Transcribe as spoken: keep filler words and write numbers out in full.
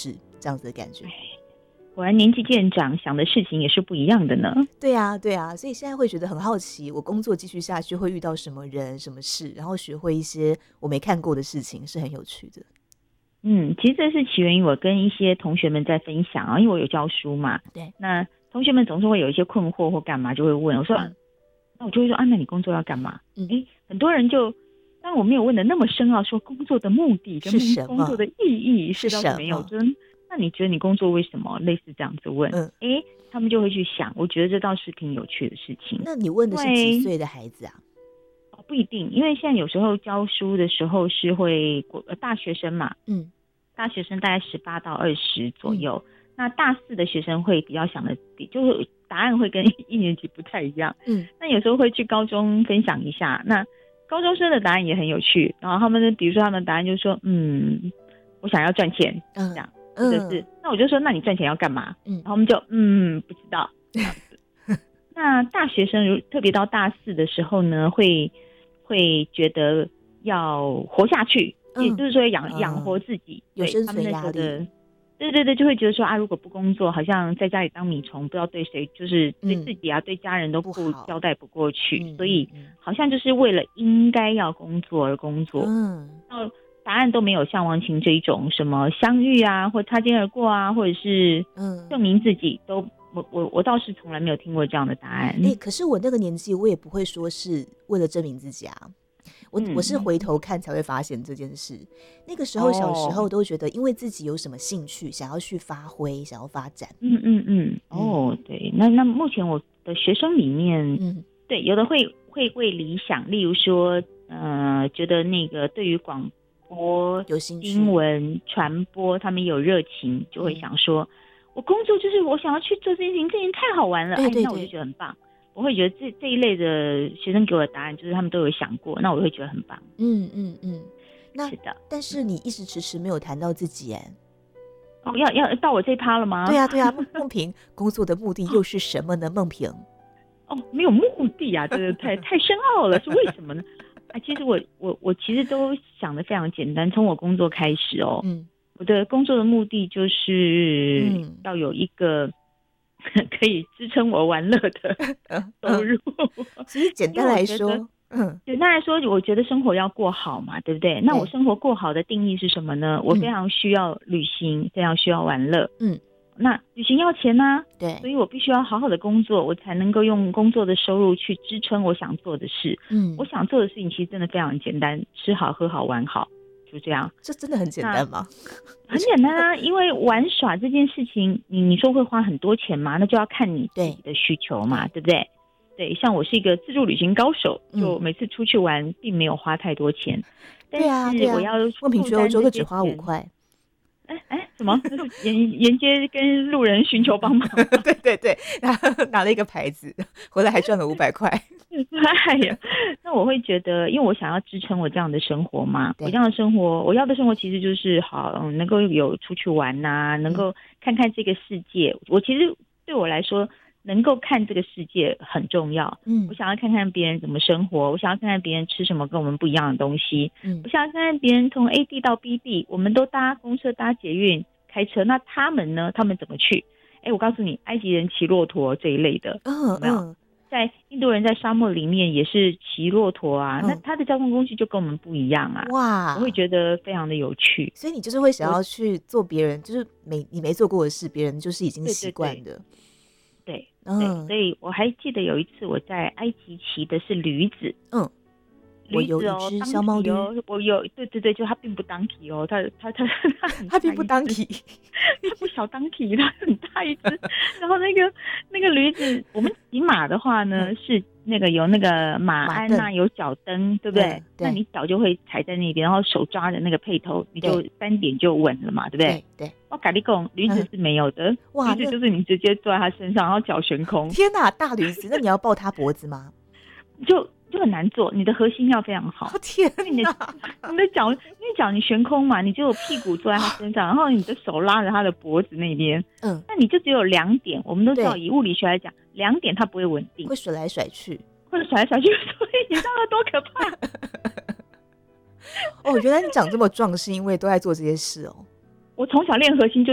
事，这样子的感觉。 果然年纪渐长，想的事情也是不一样的呢。 对啊对啊，所以现在会觉得很好奇，我工作继续下去会遇到什么人什么事，然后学会一些我没看过的事情，是很有趣的。 嗯，其实这是起源于我跟一些同学们在分享啊，因为我有教书嘛。 对， 那同学们总是会有一些困惑或干嘛，就会问我说，嗯、那我就会说啊，那你工作要干嘛？嗯，哎，很多人就，但我没有问的那么深奥，说工作的目的跟工作的意义是倒是没有，就是那你觉得你工作为什么？类似这样子问，嗯，哎，他们就会去想，我觉得这倒是挺有趣的事情。 那你问的是几岁的孩子啊？ 不一定，因为现在有时候教书的时候是会呃大学生嘛，嗯，大学生大概十八到二十左右，嗯，那大四的学生会比较想的，就是答案会跟一年级不太一样，嗯，那有时候会去高中分享一下，那高中生的答案也很有趣，然后他们比如说他们的答案就是说，嗯，我想要赚钱，嗯，这样，或者是，嗯，那我就说，那你赚钱要干嘛？嗯，然后他们就嗯不知道这样子。那大学生特别到大四的时候呢，会会觉得要活下去，嗯，也就是说养养、嗯、活自己， 有生存压力。 对对对，就会觉得说啊，如果不工作，好像在家里当米虫，不知道对谁，就是对自己啊，嗯、对家人都不交代不过去，嗯、所以好像就是为了应该要工作而工作。嗯，到答案都没有像王晴这一种什么相遇啊，或擦肩而过啊，或者是证明自己都。我我我倒是从来没有听过这样的答案。 哎、欸，可是我那个年纪，我也不会说是为了证明自己啊。我、嗯、我是回头看才会发现这件事。那个时候小时候都觉得，因为自己有什么兴趣，想要去发挥，想要发展。 嗯嗯嗯。哦，对，那那目前我的学生里面，嗯，对，有的会会为理想，例如说，呃，觉得那个对于广播、 有兴趣、 新闻传播，他们有热情，就会想说。嗯，我工作就是我想要去做这件事情，这件事太好玩了， 对对对， 哎，那我就觉得很棒。我会觉得这这一类的学生给我的答案，就是他们都有想过，那我会觉得很棒。 嗯嗯嗯，那是的。 但是你一直迟迟没有谈到自己，哎， 哦，要要到我这一趴了吗？ 对啊对啊，梦萍工作的目的又是什么呢？梦萍， 哦，没有目的啊，这个太太深奥了，是为什么呢？啊，其实我我我其实都想得非常简单，从我工作开始哦，嗯。我的工作的目的就是要有一个可以支撑我玩乐的收入。 其实简单来说， 嗯，简单来说，我觉得生活要过好嘛，对不对？那我生活过好的定义是什么呢？我非常需要旅行，非常需要玩乐。嗯，那旅行要钱啊， 对， 所以我必须要好好的工作，我才能够用工作的收入去支撑我想做的事。嗯，我想做的事情其实真的非常简单，吃好喝好玩好。就这样， 这真的很简单吗？ 很简单啊，因为玩耍这件事情，你你说会花很多钱吗？那就要看你自己的需求嘛， 对, 对不对？对，像我是一个自助旅行高手，就每次出去玩并没有花太多钱。嗯、 对啊， 但是我要梦萍去欧洲就只花五块。 哎哎，什么？沿沿街跟路人寻求帮忙？ 对对对，拿拿了一个牌子，回来还赚了五百块。 哎呀，那我会觉得，因为我想要支撑我这样的生活嘛，我这样的生活，我要的生活其实就是好，嗯、能够有出去玩呐、啊，能够看看这个世界。我其实对我来说，能够看这个世界很重要。嗯，我想要看看别人怎么生活，我想要看看别人吃什么跟我们不一样的东西。嗯，我想要看看别人从 A 地到 B 地，我们都搭公车、搭捷运、开车，那他们呢？他们怎么去？哎，我告诉你，埃及人骑骆驼这一类的， 嗯， 有没有？嗯，在印度人在沙漠里面也是骑骆驼啊，嗯、那他的交通工具就跟我们不一样啊。哇，我会觉得非常的有趣。 所以你就是会想要去做别人就是没你没做过的事，别人就是已经习惯的。 对， 对, 对, 嗯、对，所以我还记得有一次我在埃及骑的是驴子，嗯。 我有一只小毛驴哦，我有，对对对，就它并不当体哦，它它它它很它并不当体， 它不小当体，它很大一只。然后那个那个驴子，我们骑马的话呢，嗯、是那个有那个马鞍啊，有脚蹬，对不对？嗯、对，那你脚就会踩在那边，然后手抓着那个辔头，你就单点就稳了嘛，对不对？ 对。对我跟你讲，驴子是没有的，嗯、哇，驴子就是你直接坐在它身上，然后脚悬空。 天哪，大驴子，那你要抱它脖子吗？ 就。就很难做，你的核心要非常好。 天哪， 你的你的脚，因为脚你悬空嘛，你就有屁股坐在他身上，然后你的手拉着他的脖子那边。嗯，那你就只有两点，我们都知道，以物理学来讲，两点它不会稳定， 会甩来甩去， 会甩来甩去，所以你知道它多可怕？ 哦，原来你长这么壮是因为都在做这些事哦。 我从小练核心就。